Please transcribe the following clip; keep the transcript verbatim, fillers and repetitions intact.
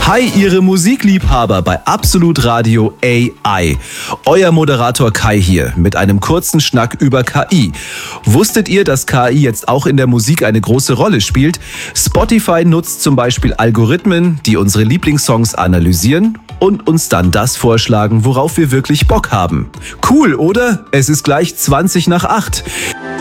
Hi, Ihre Musikliebhaber bei Absolut Radio A I. Euer Moderator Kai hier mit einem kurzen Schnack über K I. Wusstet ihr, dass K I jetzt auch in der Musik eine große Rolle spielt? Spotify nutzt zum Beispiel Algorithmen, die unsere Lieblingssongs analysieren und uns dann das vorschlagen, worauf wir wirklich Bock haben. Cool, oder? Es ist gleich zwanzig nach acht.